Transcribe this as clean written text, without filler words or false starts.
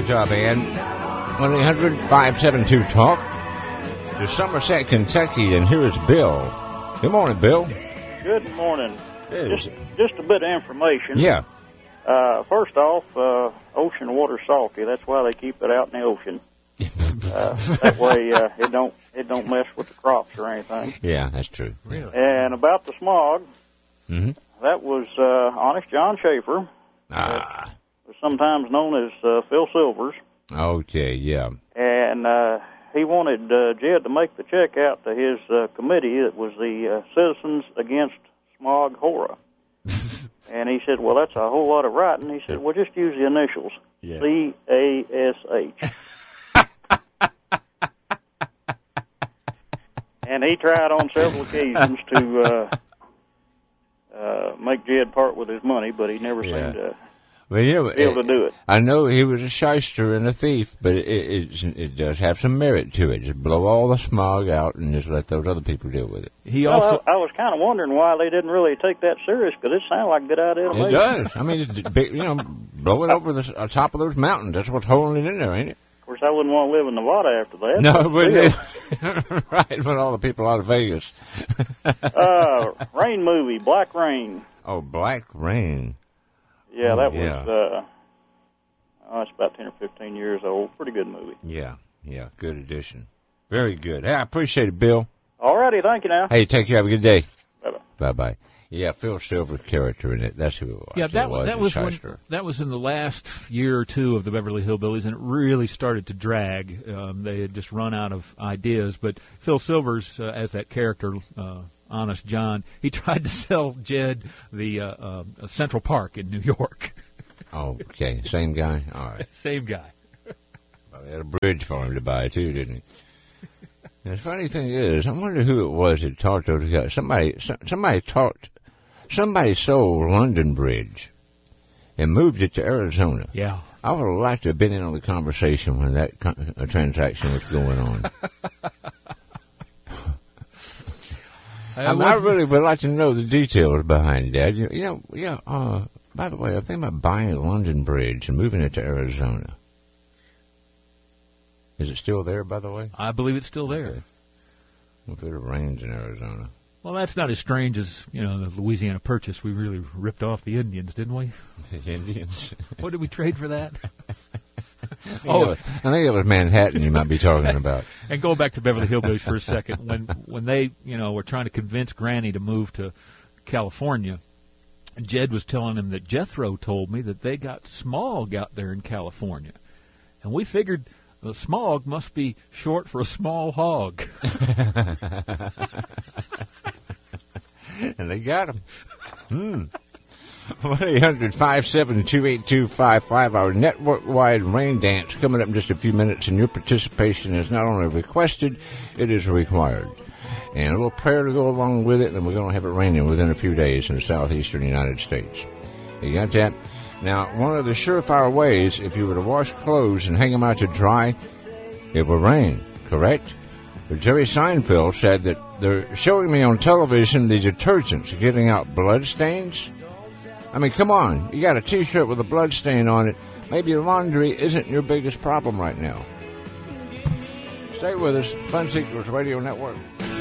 Good job, Ann. 1-800-572-TALK. To Somerset, Kentucky, and here is Bill. Good morning, Bill. Good morning. Just a bit of information. Yeah. First off, ocean water's salty. That's why they keep it out in the ocean. That way, it don't mess with the crops or anything. Yeah, that's true. Really? And about the smog, Mm-hmm. that was Honest John Schaefer, sometimes known as Phil Silvers. Okay, yeah. And he wanted Jed to make the check out to his committee. It was the Citizens Against Smog Horror. And he said, well, that's a whole lot of writing. He said, well, just use the initials, CASH. And he tried on several occasions to make Jed part with his money, but he never seemed to be able to do it. I know he was a shyster and a thief, but it does have some merit to it. Just blow all the smog out and just let those other people deal with it. I was kind of wondering why they didn't really take that serious, because it sounded like a good idea to me. It does. I mean, it's big, blow it over the top of those mountains. That's what's holding it in there, ain't it? Of course, I wouldn't want to live in Nevada after that. No, but right, but all the people out of Vegas. Rain movie, Black Rain. Oh, Black Rain. Yeah, that was, it's about 10 or 15 years old. Pretty good movie. Yeah, good addition. Very good. Hey, I appreciate it, Bill. All righty, thank you now. Hey, take care. Have a good day. Bye-bye. Bye-bye. Yeah, Phil Silver's character in it. That's who it was. Yeah, that was in the last year or two of the Beverly Hillbillies, and it really started to drag. They had just run out of ideas. But Phil Silvers, as that character, Honest John, he tried to sell Jed the Central Park in New York. Oh, okay. Same guy? All right. Same guy. Well, he had a bridge for him to buy, too, didn't he? And the funny thing is, I wonder who it was that taught those guys. Somebody sold London Bridge and moved it to Arizona. Yeah. I would have liked to have been in on the conversation when that transaction was going on. I really would like to know the details behind that. By the way, I think about buying London Bridge and moving it to Arizona. Is it still there, by the way? I believe it's still there. Okay. If it rains in Arizona. Well, that's not as strange as, the Louisiana Purchase. We really ripped off the Indians, didn't we? The Indians? What did we trade for that? I think it was Manhattan you might be talking about. And going back to Beverly Hillbillies for a second, when they, were trying to convince Granny to move to California, Jed was telling him that Jethro told me that they got smog out there in California. And we figured the smog must be short for a small hog. And they got him. 1-800-572-8255. Our network-wide rain dance coming up in just a few minutes, and your participation is not only requested, it is required. And a little prayer to go along with it, and we're going to have it raining within a few days in the southeastern United States. You got that? Now, one of the surefire ways, if you were to wash clothes and hang them out to dry, it will rain, correct? But Jerry Seinfeld said that they're showing me on television the detergents getting out blood stains. I mean, come on. You got a T-shirt with a blood stain on it. Maybe laundry isn't your biggest problem right now. Stay with us. Fun Seekers Radio Network.